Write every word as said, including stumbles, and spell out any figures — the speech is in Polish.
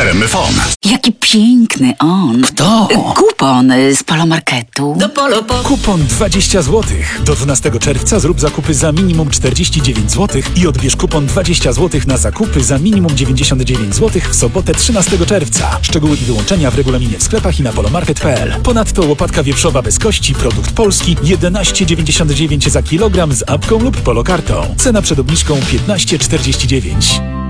R M F on. Jaki piękny on. Kto? Kupon z Polomarketu. Do Polo po... Kupon dwadzieścia złotych. Do dwunastego czerwca zrób zakupy za minimum czterdzieści dziewięć złotych i odbierz kupon dwadzieścia złotych na zakupy za minimum dziewięćdziesiąt dziewięć złotych w sobotę trzynastego czerwca. Szczegóły i wyłączenia w regulaminie w sklepach i na polomarket kropka p l. Ponadto łopatka wieprzowa bez kości, produkt polski, jedenaście dziewięćdziesiąt dziewięć za kilogram z apką lub polokartą. Cena przed obniżką piętnaście czterdzieści dziewięć.